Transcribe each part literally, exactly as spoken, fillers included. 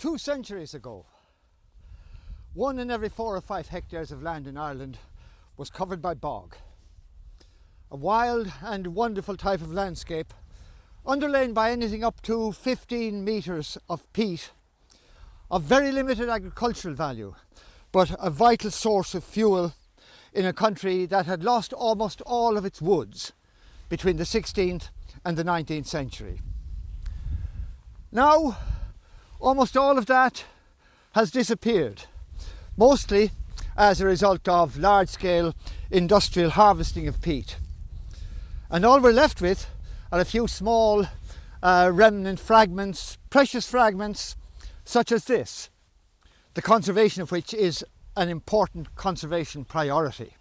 Two centuries ago, one in every four or five hectares of land in Ireland was covered by bog. A wild and wonderful type of landscape, underlain by anything up to fifteen metres of peat, of very limited agricultural value, but a vital source of fuel in a country that had lost almost all of its woods between the sixteenth and the nineteenth century. Now, almost all of that has disappeared, mostly as a result of large-scale industrial harvesting of peat. And all we're left with are a few small uh, remnant fragments, precious fragments such as this, the conservation of which is an important conservation priority.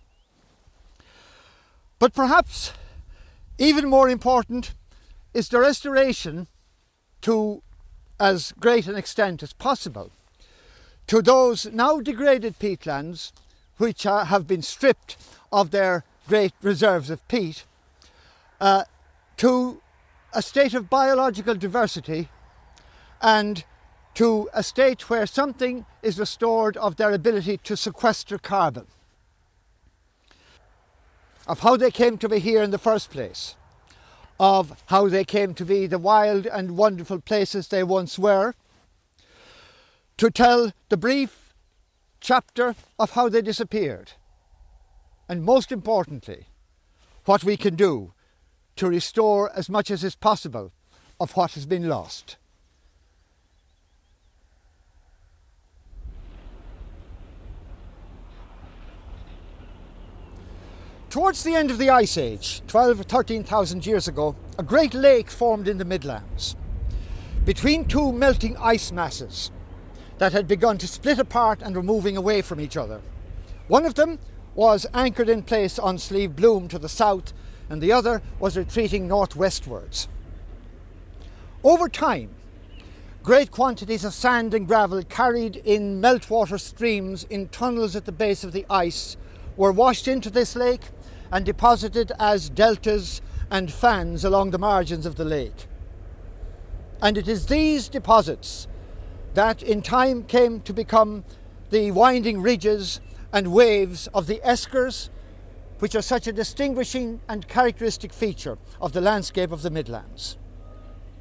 But perhaps even more important is the restoration to as great an extent as possible to those now degraded peatlands which are, have been stripped of their great reserves of peat, uh, to a state of biological diversity and to a state where something is restored of their ability to sequester carbon, of how they came to be here in the first place, of how they came to be the wild and wonderful places they once were, to tell the brief chapter of how they disappeared, and most importantly, what we can do to restore as much as is possible of what has been lost. Towards the end of the Ice Age, twelve or thirteen thousand years ago, a great lake formed in the Midlands between two melting ice masses that had begun to split apart and were moving away from each other. One of them was anchored in place on Slieve Bloom to the south, and the other was retreating northwestwards. Over time, great quantities of sand and gravel carried in meltwater streams in tunnels at the base of the ice were washed into this lake and deposited as deltas and fans along the margins of the lake. And it is these deposits that in time came to become the winding ridges and waves of the eskers, which are such a distinguishing and characteristic feature of the landscape of the Midlands.